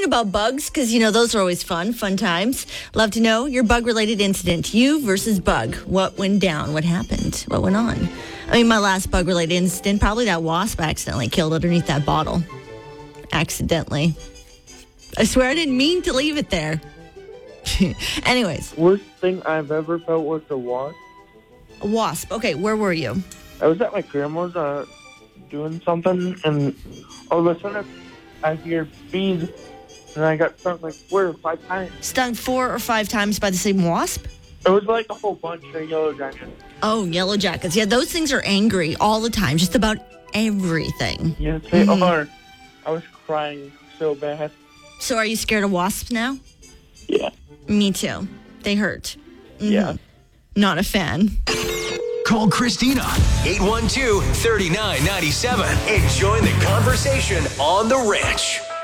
about bugs because, those are always fun times. Love to know your bug-related incident. You versus bug. What went down? What happened? What went on? My last bug-related incident, probably that wasp I accidentally killed underneath that bottle. Accidentally. I swear I didn't mean to leave it there. Anyways. Worst thing I've ever felt was a wasp. A wasp. Okay, where were you? I was at my grandma's doing something, and all of a sudden I hear bees, and I got stung like 4 or 5 times. Stung 4 or 5 times by the same wasp? It was like a whole bunch of yellow jackets. Oh, yellow jackets. Yeah, those things are angry all the time, just about everything. Yes, they are. I was crying so bad. So are you scared of wasps now? Yeah. Me too. They hurt. Mm-hmm. Yeah. Not a fan. Call Christina, 812-3997, and join the conversation on The Rich.